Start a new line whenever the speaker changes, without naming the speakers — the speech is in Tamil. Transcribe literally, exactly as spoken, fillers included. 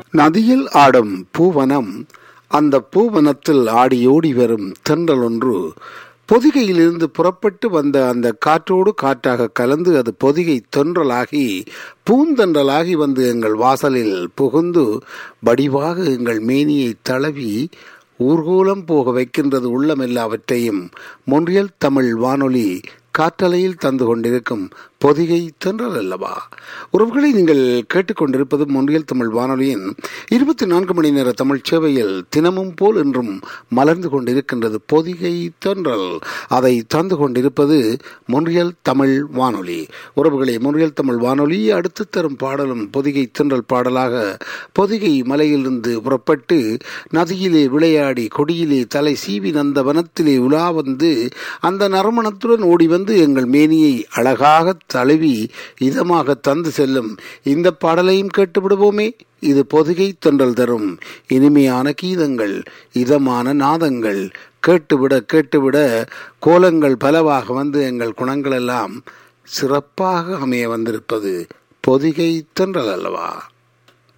நதியில் ஆடும் பூவனம், அந்த பூவனத்தில் ஆடியோடி வரும் தென்றல் ஒன்று பொதிகையிலிருந்து புறப்பட்டு வந்த அந்த காற்றோடு காற்றாக கலந்து அது பொதிகை தென்றலாகி பூந்தென்றலாகி வந்து எங்கள் வாசலில் புகுந்து வடிவாக எங்கள் மேனியை தளவி ஊர்கோலம் போக வைக்கின்றது. உள்ளம் எல்லாவற்றையும் மொன்றியல் தமிழ் வானொலி காற்றலையில் தந்து கொண்டிருக்கும் பொதிகை தென்றல் அல்லவா. உறவுகளை நீங்கள் கேட்டுக்கொண்டிருப்பது மொன்றியல் தமிழ் வானொலியின் இருபத்தி நான்கு மணி நேர தமிழ் சேவையில் தினமும் போல் என்றும் மலர்ந்து கொண்டிருக்கின்றது பொதிகை தென்றல். அதை தந்து கொண்டிருப்பது மொன்றியல் தமிழ் வானொலி. உறவுகளை, மொன்றியல் தமிழ் வானொலி அடுத்து தரும் பாடலும் பொதிகை தென்றல் பாடலாக பொதிகை மலையிலிருந்து புறப்பட்டு நதியிலே விளையாடி கொடியிலே தலை சீவி நந்த வனத்திலே உலா வந்து அந்த நறுமணத்துடன் ஓடி வந்து எங்கள் மேனியை அழகாக தழுவி இதமாக தந்து செல்லும் இந்த பாடலையும் கேட்டு விடுவோமே. இது பொதிகை தென்றல் தரும் இனிமையான கீதங்கள், இதமான நாதங்கள். கேட்டுவிட கேட்டுவிட கோலங்கள் பலவாக வந்து எங்கள் குணங்கள் எல்லாம் சிறப்பாக அமைய வந்திருப்பது பொதிகை தென்றல் அல்லவா.